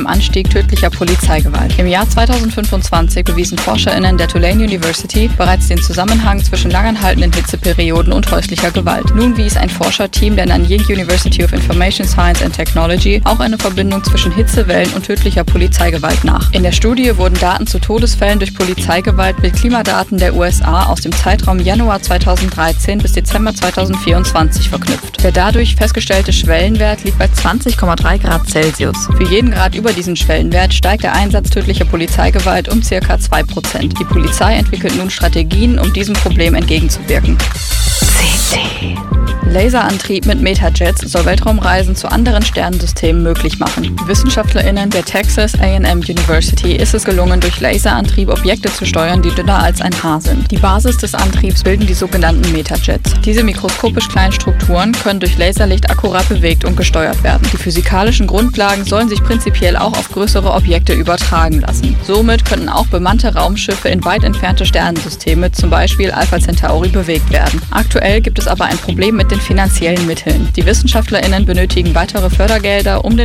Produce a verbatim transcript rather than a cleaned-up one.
Anstieg tödlicher Polizeigewalt. Im Jahr zweitausendfünfundzwanzig bewiesen ForscherInnen der Tulane University bereits den Zusammenhang zwischen langanhaltenden Hitzeperioden und häuslicher Gewalt. Nun wies ein Forscherteam der Nanying University of Information Science and Technology auch eine Verbindung zwischen Hitzewellen und tödlicher Polizeigewalt nach. In der Studie wurden Daten zu Todesfällen durch Polizeigewalt mit Klimadaten der U S A aus dem Zeitraum Januar zweitausenddreizehn bis Dezember zweitausendvierundzwanzig verknüpft. Der dadurch festgestellte Schwellenwert liegt bei zwanzig Komma drei Grad Celsius. Für jeden Grad über diesen Schwellenwert steigt der Einsatz tödlicher Polizeigewalt um ca. zwei Prozent. Die Polizei entwickelt nun Strategien, um diesem Problem entgegenzuwirken. C T. Laserantrieb mit Metajets soll Weltraumreisen zu anderen Sternensystemen möglich machen. WissenschaftlerInnen der Texas A and M University ist es gelungen, durch Laserantrieb Objekte zu steuern, die dünner als ein Haar sind. Die Basis des Antriebs bilden die sogenannten Metajets. Diese mikroskopisch kleinen Strukturen können durch Laserlicht akkurat bewegt und gesteuert werden. Die physikalischen Grundlagen sollen sich prinzipiell auch auf größere Objekte übertragen lassen. Somit könnten auch bemannte Raumschiffe in weit entfernte Sternensysteme, zum Beispiel Alpha Centauri, bewegt werden. Aktuell gibt es aber ein Problem mit den finanziellen Mitteln. Die WissenschaftlerInnen benötigen weitere Fördergelder, um den